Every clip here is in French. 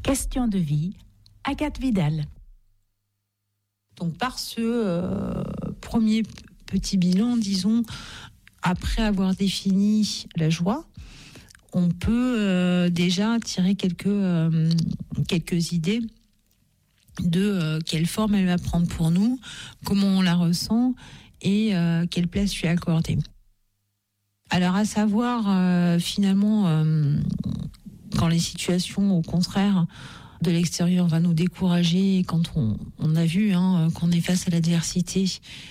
Question de vie, Agathe Vidal. Donc par ce premier petit bilan, disons, après avoir défini la joie, on peut déjà tirer quelques idées de quelle forme elle va prendre pour nous, comment on la ressent et quelle place lui accorder. Alors à savoir, finalement, quand les situations, au contraire, de l'extérieur va nous décourager, quand on a vu qu'on est face à l'adversité,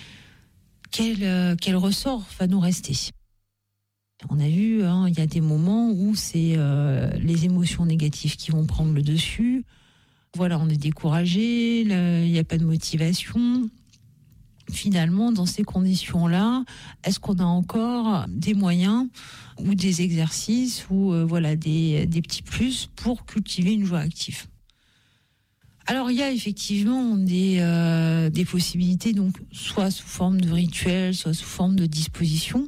quel ressort va nous rester ? On a vu, il y a des moments où c'est les émotions négatives qui vont prendre le dessus. Voilà, on est découragé, il n'y a pas de motivation. Finalement, dans ces conditions-là, est-ce qu'on a encore des moyens ou des exercices ou des petits plus pour cultiver une joie active ? Alors, il y a effectivement des possibilités, donc soit sous forme de rituel, soit sous forme de disposition.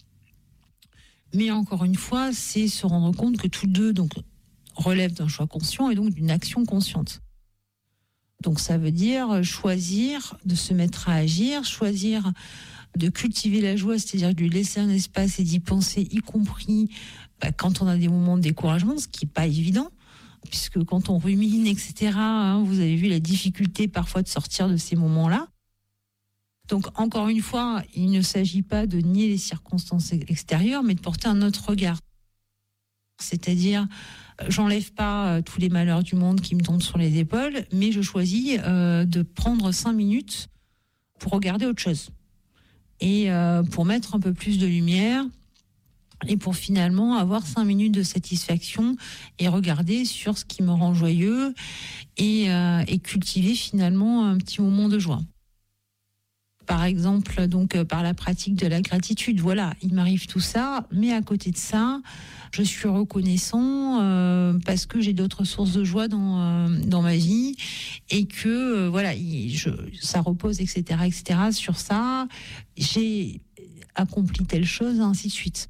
Mais encore une fois, c'est se rendre compte que tous deux relèvent d'un choix conscient et donc d'une action consciente. Donc ça veut dire choisir de se mettre à agir, choisir de cultiver la joie, c'est-à-dire de lui laisser un espace et d'y penser, y compris quand on a des moments de découragement, ce qui n'est pas évident. Puisque quand on rumine, etc., vous avez vu la difficulté parfois de sortir de ces moments-là. Donc, encore une fois, il ne s'agit pas de nier les circonstances extérieures, mais de porter un autre regard. C'est-à-dire, j'enlève pas tous les malheurs du monde qui me tombent sur les épaules, mais je choisis de prendre 5 minutes pour regarder autre chose. Et pour mettre un peu plus de lumière et pour finalement avoir 5 minutes de satisfaction et regarder sur ce qui me rend joyeux et cultiver finalement un petit moment de joie. Par exemple, donc par la pratique de la gratitude, voilà, il m'arrive tout ça, mais à côté de ça, je suis reconnaissant parce que j'ai d'autres sources de joie dans ma vie et que ça repose, etc., sur ça. J'ai accompli telle chose, ainsi de suite.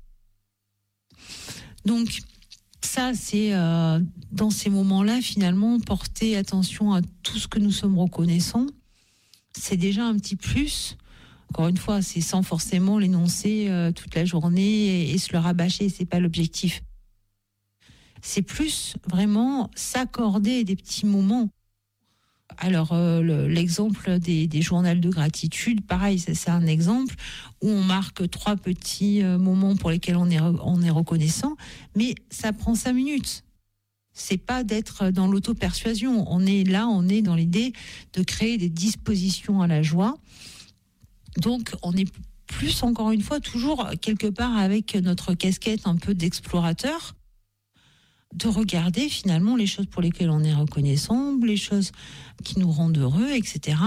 Donc, ça, c'est dans ces moments-là, finalement, porter attention à tout ce que nous sommes reconnaissants. C'est déjà un petit plus. Encore une fois, c'est sans forcément l'énoncer toute la journée et se le rabâcher, c'est pas l'objectif. C'est plus vraiment s'accorder des petits moments. Alors, l'exemple des journaux de gratitude, pareil, c'est un exemple où on marque 3 petits moments pour lesquels on est reconnaissant, mais ça prend 5 minutes. C'est pas d'être dans l'auto-persuasion. On est dans l'idée de créer des dispositions à la joie. Donc, on est plus, encore une fois, toujours quelque part avec notre casquette un peu d'explorateur, de regarder finalement les choses pour lesquelles on est reconnaissant, les choses qui nous rendent heureux, etc.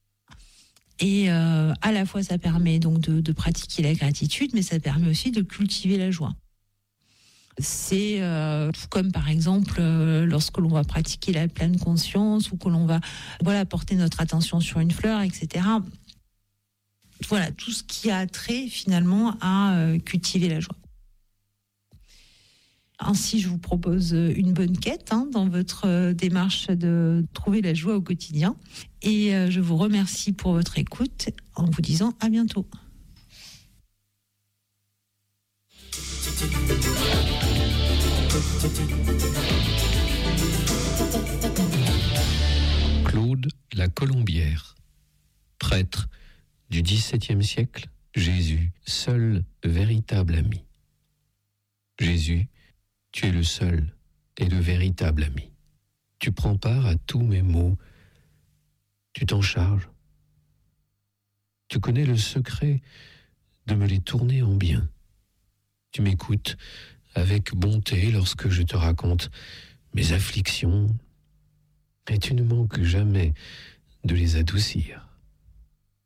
Et à la fois, ça permet donc de pratiquer la gratitude, mais ça permet aussi de cultiver la joie. C'est tout comme par exemple lorsque l'on va pratiquer la pleine conscience ou que l'on va porter notre attention sur une fleur, etc. Voilà, tout ce qui a trait finalement à cultiver la joie. Ainsi, je vous propose une bonne quête dans votre démarche de trouver la joie au quotidien. Et je vous remercie pour votre écoute en vous disant à bientôt. Claude la Colombière, prêtre du XVIIe siècle, Jésus, seul véritable ami. Jésus, tu es le seul et le véritable ami. Tu prends part à tous mes maux, tu t'en charges. Tu connais le secret de me les tourner en bien. Tu m'écoutes avec bonté lorsque je te raconte mes afflictions et tu ne manques jamais de les adoucir.